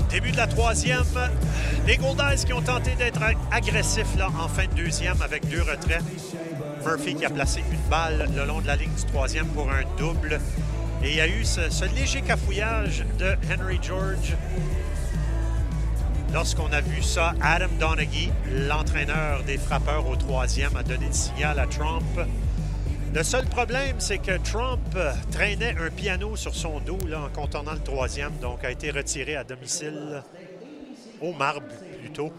Début de la troisième. Les Goldeyes qui ont tenté d'être agressifs là, en fin de deuxième avec 2 retraits. Murphy qui a placé une balle le long de la ligne du troisième pour un double. Et il y a eu ce léger cafouillage de Henry George. Lorsqu'on a vu ça, Adam Donaghy, l'entraîneur des frappeurs au troisième, a donné le signal à Trump. Le seul problème, c'est que Trump traînait un piano sur son dos là, en contournant le troisième, donc a été retiré à domicile, au marbre plutôt.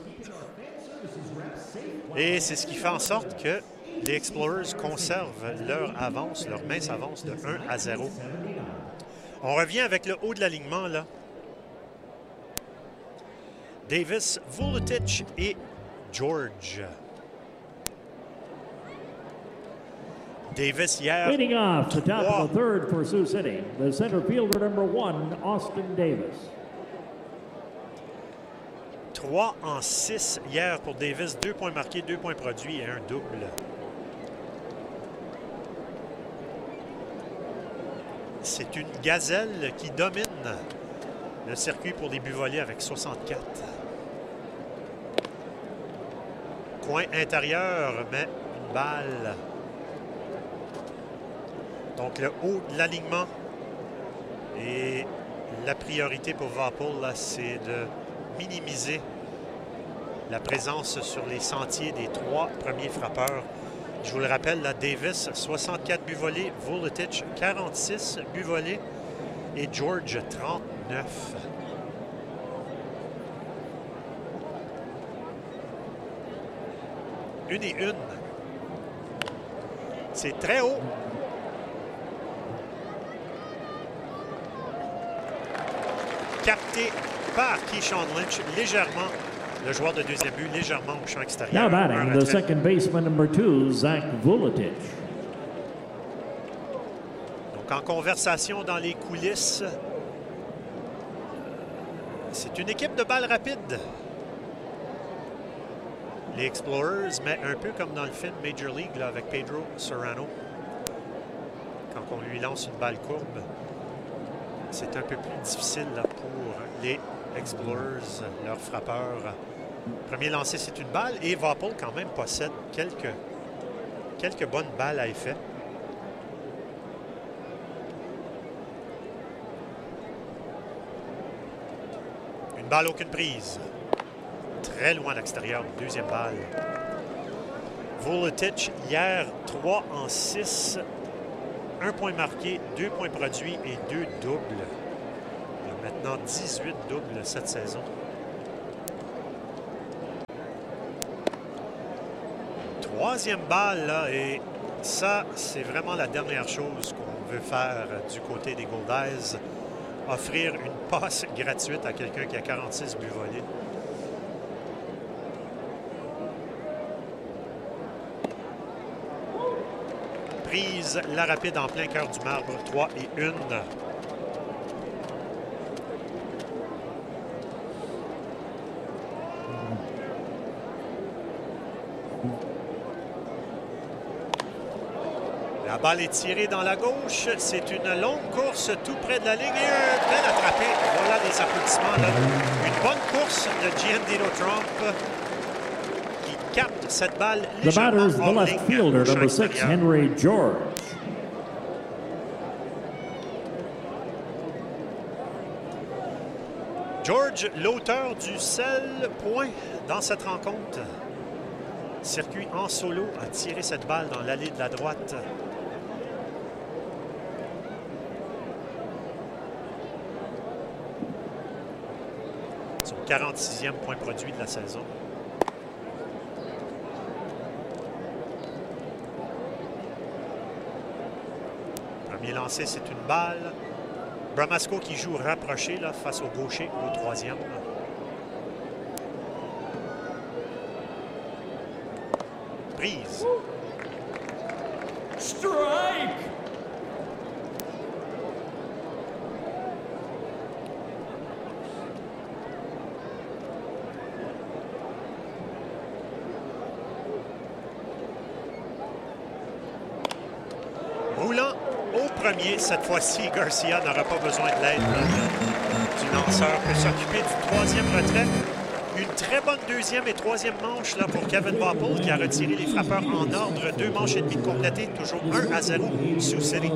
Et c'est ce qui fait en sorte que les Explorers conservent leur avance, leur mince avance de 1-0. On revient avec le haut de l'alignement là. Davis, Vuletic et George. Davis hier. Leading off the top of the third for Sioux City, the center fielder number 1, Austin Davis. 3 en 6 hier pour Davis. 2 points marqués, 2 points produits et un double. C'est une gazelle qui domine le circuit pour les buts volés avec 64. Coin intérieur, mais une balle. Donc, le haut de l'alignement. Et la priorité pour Vapul, c'est de minimiser la présence sur les sentiers des 3 premiers frappeurs. Je vous le rappelle, la Davis, 64 buts volés, Vuletic, 46 buts volés et George, 39. Une et une. C'est très haut. Capté par Keyshawn Lynch légèrement. Le joueur de deuxième but légèrement au champ extérieur. Now batting, the second baseman number 2, Zach Vuletic. Donc en conversation dans les coulisses, c'est une équipe de balles rapides. Les Explorers, mais un peu comme dans le film Major League là, avec Pedro Serrano. Quand on lui lance une balle courbe, c'est un peu plus difficile là, pour les Explorers, leurs frappeurs. Premier lancé, c'est une balle et Vapul quand même possède quelques bonnes balles à effet. Une balle, aucune prise. Très loin à l'extérieur, deuxième balle. Vuletic, hier, 3 en 6. 1 point marqué, 2 points produits et 2 doubles. Il a maintenant 18 doubles cette saison. Troisième balle, là, et ça, c'est vraiment la dernière chose qu'on veut faire du côté des Goldeyes. Offrir une passe gratuite à quelqu'un qui a 46 buts volés. Prise, la rapide en plein cœur du marbre, 3 et 1. La balle est tirée dans la gauche. C'est une longue course tout près de la ligne et un bel attrapé. Voilà les applaudissements là. Une bonne course de Giancarlo Trump qui capte cette balle The batter légèrement is the hors left ligne fielder, au champ number 6, extérieur. Henry George. George, l'auteur du seul point dans cette rencontre. Circuit en solo a tiré cette balle dans l'allée de la droite. Son 46e point produit de la saison. Premier lancé, c'est une balle. Bramasco qui joue rapproché là, face au gaucher au troisième. Prise. Strike! Roulant au premier, cette fois-ci, Garcia n'aura pas besoin de l'aide du défenseur peut s'occuper du troisième retrait. Une très bonne deuxième et troisième manche là, pour Kevin Vaupel qui a retiré les frappeurs en ordre. 2 manches et demie complétées, toujours 1-0 Sioux City.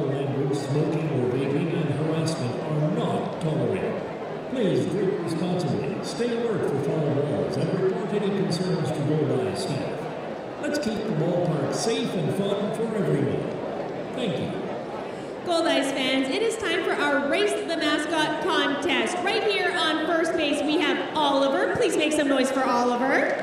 Please drink responsibly, stay alert for foul balls, and report any concerns to Goldeye staff. Let's keep the ballpark safe and fun for everyone. Thank you. Goldeyes fans, it is time for our Race the Mascot contest. Right here on first base, we have Oliver. Please make some noise for Oliver.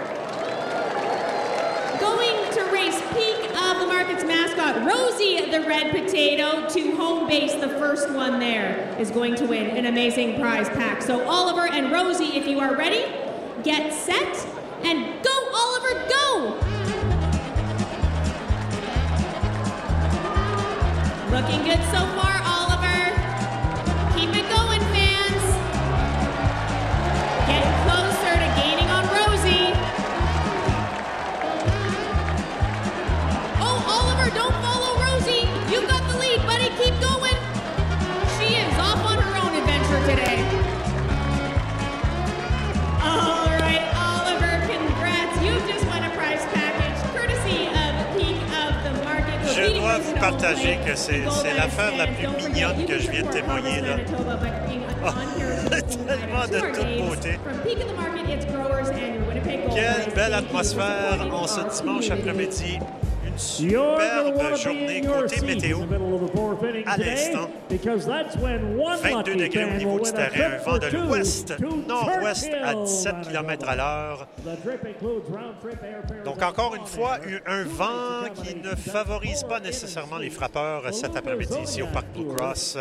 Going to race Peak of the Market's mascot, Rosie the Red Potato, to home base. The first one there is going to win an amazing prize pack. So Oliver and Rosie, if you are ready, get set, and go, Oliver, go! Looking good so far, Oliver. Keep it going, fans. Getting closer to gaining on Rosie. Oh, Oliver, don't follow Rosie. You've got the lead, buddy. Keep going. She is off on her own adventure today. All right, Oliver, congrats. You've just won a prize package courtesy of Peak of the Market. Je dois vous partager que c'est l'affaire la plus mignonne que je viens de témoigner là. Oh, tellement de toute beauté. Quelle belle atmosphère en ce dimanche après-midi. Une superbe journée côté météo. À l'instant, 22 degrés au niveau du terrain, un vent de l'ouest, nord-ouest à 17 km à l'heure. Donc encore une fois, un vent qui ne favorise pas nécessairement les frappeurs cet après-midi ici au Parc Blue Cross.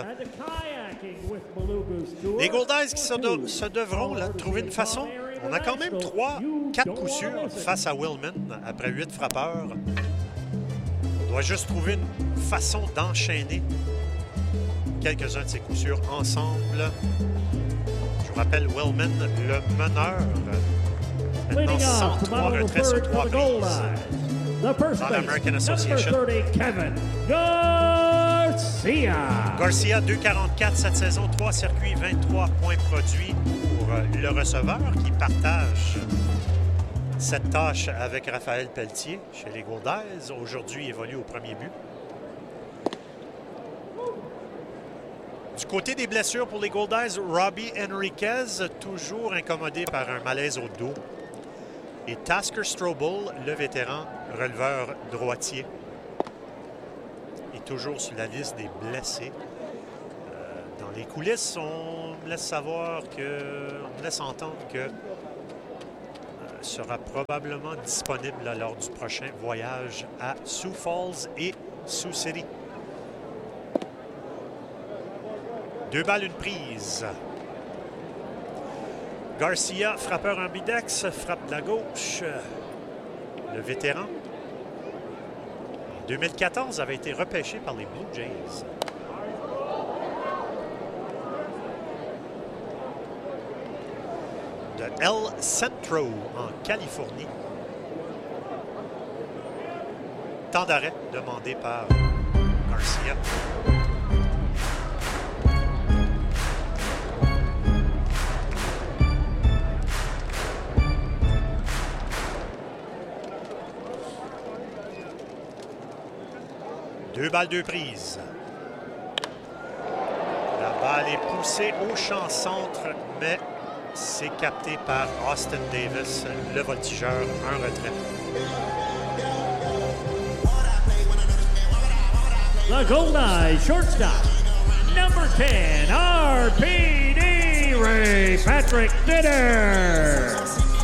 Les Goldeyes qui se devront là, trouver une façon. On a quand même 4 coups sûrs face à Willman après 8 frappeurs. On doit juste trouver une façon d'enchaîner quelques-uns de ces coups sûrs ensemble. Je vous rappelle, Willman, le meneur. Maintenant, 103 retraits sur 3 prises dans l'American Association. Kevin Garcia. Garcia, 2,44 cette saison, 3 circuits, 23 points produits pour le receveur qui partage cette tâche avec Raphaël Pelletier chez les Goldeyes. Aujourd'hui, il évolue au premier but. Du côté des blessures pour les Goldeyes, Robbie Enriquez, toujours incommodé par un malaise au dos. Et Tasker Strobel, le vétéran releveur droitier, est toujours sur la liste des blessés. Dans les coulisses, on me laisse entendre que sera probablement disponible lors du prochain voyage à Sioux Falls et Sioux City. 2 balles, une prise. Garcia, frappeur ambidex, frappe de la gauche. Le vétéran, en 2014, avait été repêché par les Blue Jays. De El Centro, en Californie. Temps d'arrêt demandé par Garcia. Deux balles, 2 prises. La balle est poussée au champ centre, mais c'est capté par Austin Davis, le voltigeur, un retrait. The Goldeye shortstop, number 10, RPD, Ray Patrick Dinner.